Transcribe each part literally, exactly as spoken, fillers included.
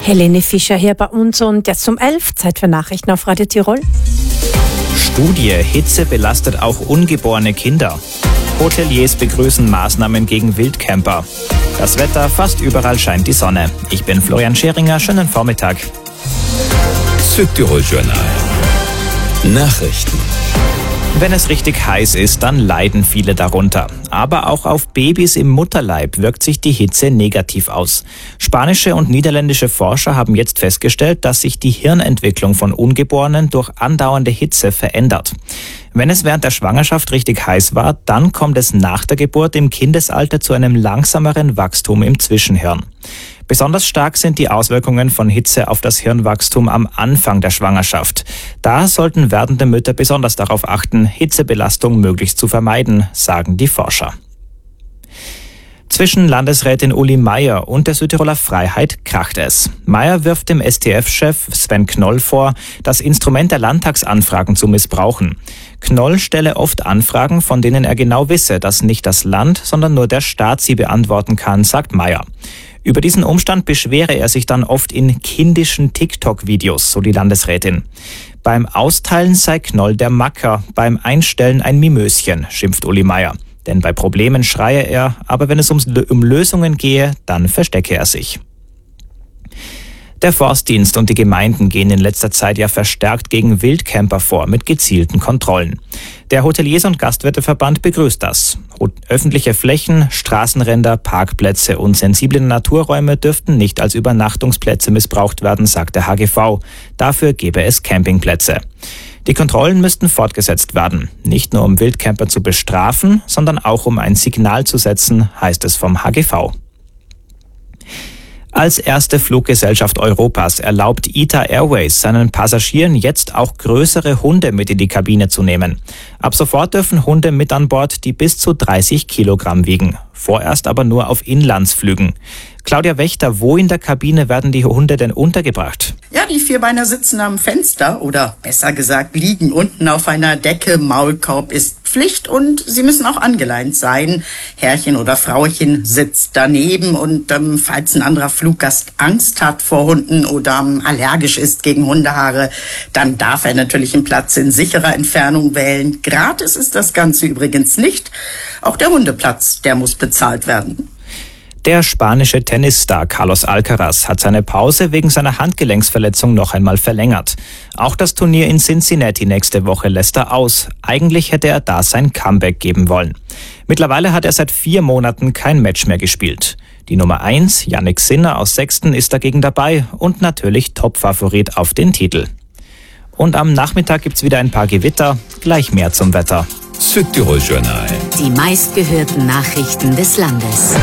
Helene Fischer hier bei uns und jetzt um elf, Zeit für Nachrichten auf Radio Tirol. Studie, Hitze belastet auch ungeborene Kinder. Hoteliers begrüßen Maßnahmen gegen Wildcamper. Das Wetter, fast überall scheint die Sonne. Ich bin Florian Scheringer, schönen Vormittag. Südtirol Journal. Nachrichten. Wenn es richtig heiß ist, dann leiden viele darunter. Aber auch auf Babys im Mutterleib wirkt sich die Hitze negativ aus. Spanische und niederländische Forscher haben jetzt festgestellt, dass sich die Hirnentwicklung von Ungeborenen durch andauernde Hitze verändert. Wenn es während der Schwangerschaft richtig heiß war, dann kommt es nach der Geburt im Kindesalter zu einem langsameren Wachstum im Zwischenhirn. Besonders stark sind die Auswirkungen von Hitze auf das Hirnwachstum am Anfang der Schwangerschaft. Da sollten werdende Mütter besonders darauf achten, Hitzebelastung möglichst zu vermeiden, sagen die Forscher. Zwischen Landesrätin Uli Meier und der Südtiroler Freiheit kracht es. Meier wirft dem S T F-Chef Sven Knoll vor, das Instrument der Landtagsanfragen zu missbrauchen. Knoll stelle oft Anfragen, von denen er genau wisse, dass nicht das Land, sondern nur der Staat sie beantworten kann, sagt Meier. Über diesen Umstand beschwere er sich dann oft in kindischen TikTok-Videos, so die Landesrätin. Beim Austeilen sei Knoll der Macker, beim Einstellen ein Mimöschen, schimpft Uli Meier. Denn bei Problemen schreie er, aber wenn es um, um Lösungen gehe, dann verstecke er sich. Der Forstdienst und die Gemeinden gehen in letzter Zeit ja verstärkt gegen Wildcamper vor, mit gezielten Kontrollen. Der Hoteliers- und Gastwirteverband begrüßt das. Öffentliche Flächen, Straßenränder, Parkplätze und sensible Naturräume dürften nicht als Übernachtungsplätze missbraucht werden, sagt der H G V. Dafür gebe es Campingplätze. Die Kontrollen müssten fortgesetzt werden. Nicht nur um Wildcamper zu bestrafen, sondern auch um ein Signal zu setzen, heißt es vom H G V. Als erste Fluggesellschaft Europas erlaubt I T A Airways seinen Passagieren jetzt auch größere Hunde mit in die Kabine zu nehmen. Ab sofort dürfen Hunde mit an Bord, die bis zu dreißig Kilogramm wiegen. Vorerst aber nur auf Inlandsflügen. Claudia Wächter, wo in der Kabine werden die Hunde denn untergebracht? Ja, die Vierbeiner sitzen am Fenster oder besser gesagt liegen unten auf einer Decke. Maulkorb ist Pflicht und sie müssen auch angeleint sein. Herrchen oder Frauchen sitzt daneben und ähm, falls ein anderer Fluggast Angst hat vor Hunden oder ähm, allergisch ist gegen Hundehaare, dann darf er natürlich einen Platz in sicherer Entfernung wählen. Gratis ist das Ganze übrigens nicht. Auch der Hundeplatz, der muss bezahlt werden. Der spanische Tennisstar Carlos Alcaraz hat seine Pause wegen seiner Handgelenksverletzung noch einmal verlängert. Auch das Turnier in Cincinnati nächste Woche lässt er aus. Eigentlich hätte er da sein Comeback geben wollen. Mittlerweile hat er seit vier Monaten kein Match mehr gespielt. Die Nummer eins, Jannik Sinner aus Sechsten, ist dagegen dabei und natürlich Topfavorit auf den Titel. Und am Nachmittag gibt's wieder ein paar Gewitter, gleich mehr zum Wetter. Südtirol Journal. Die meistgehörten Nachrichten des Landes.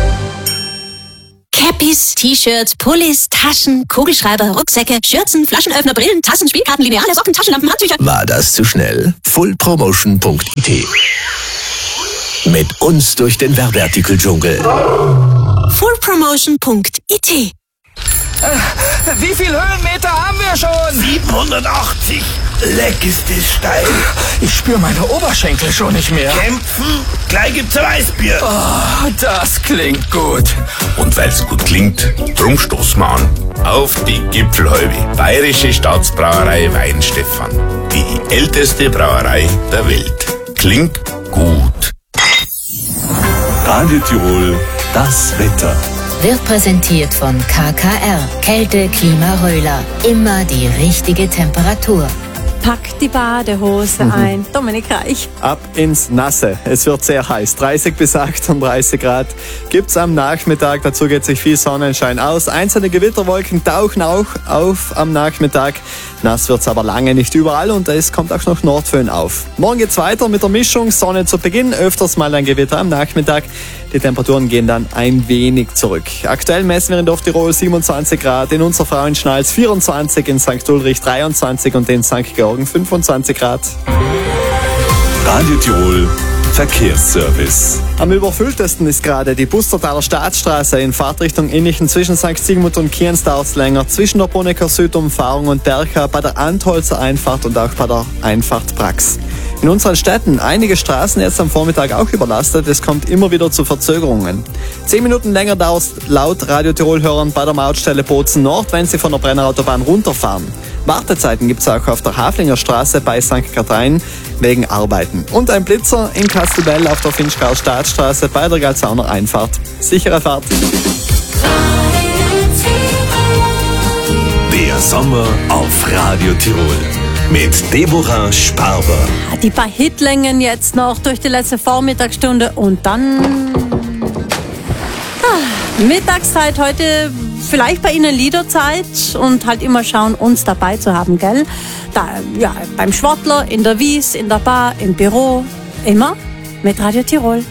Cappies, T-Shirts, Pullis, Taschen, Kugelschreiber, Rucksäcke, Schürzen, Flaschenöffner, Brillen, Tassen, Spielkarten, Lineale, Socken, Taschenlampen, Handtücher. War das zu schnell? full promotion punkt I T. Mit uns durch den Werbeartikel-Dschungel. full promotion punkt I T. Äh, wie viel Höhenmeter haben wir schon? siebenhundertachtzig. Leck ist das steil. Ich spüre meine Oberschenkel schon nicht mehr. Kämpfen? Gleich gibt's ein Weißbier. Oh, das klingt gut. Und weil's gut klingt, drum stoßen wir an. Auf die Gipfelhalbe. Bayerische Staatsbrauerei Weinstefan. Die älteste Brauerei der Welt. Klingt gut. Radio Tirol, das Wetter. Wird präsentiert von K K R. Kälte, Klima, Röhler. Immer die richtige Temperatur. Pack die Badehose mhm. ein. Dominik Reich. Ab ins Nasse. Es wird sehr heiß. dreißig bis achtunddreißig Grad gibt's am Nachmittag. Dazu geht sich viel Sonnenschein aus. Einzelne Gewitterwolken tauchen auch auf am Nachmittag. Nass wird's aber lange nicht überall und es kommt auch noch Nordföhn auf. Morgen geht's weiter mit der Mischung. Sonne zu Beginn, öfters mal ein Gewitter am Nachmittag. Die Temperaturen gehen dann ein wenig zurück. Aktuell messen wir in Dorftirol siebenundzwanzig Grad, in unserer Frauenschnals vierundzwanzig, in Sankt Ulrich dreiundzwanzig und in Sankt Georgen fünfundzwanzig Grad. Radio Tirol Verkehrsservice. Am überfülltesten ist gerade die Bustertaler Staatsstraße in Fahrtrichtung Innichen zwischen Sankt Sigmund und Kienz dauert's länger, zwischen der Bonnecker Südumfahrung und Bercha, bei der Antholzer Einfahrt und auch bei der Einfahrt Prax. In unseren Städten einige Straßen jetzt am Vormittag auch überlastet. Es kommt immer wieder zu Verzögerungen. Zehn Minuten länger dauert es laut Radio Tirol-Hörern bei der Mautstelle Bozen Nord, wenn sie von der Brennerautobahn runterfahren. Wartezeiten gibt es auch auf der Haflinger Straße bei Sankt Katharin wegen Arbeiten. Und ein Blitzer in Kastelbell auf der Finchgauer Staatsstraße bei der Galzauner Einfahrt. Sichere Fahrt. Der Sommer auf Radio Tirol mit Deborah Sparber. Die paar Hitlängen jetzt noch durch die letzte Vormittagsstunde und dann ah, Mittagszeit heute. Vielleicht bei Ihnen Liederzeit und halt immer schauen, uns dabei zu haben, gell? Da, ja, beim Sportler, in der Wies, in der Bar, im Büro, immer mit Radio Tirol.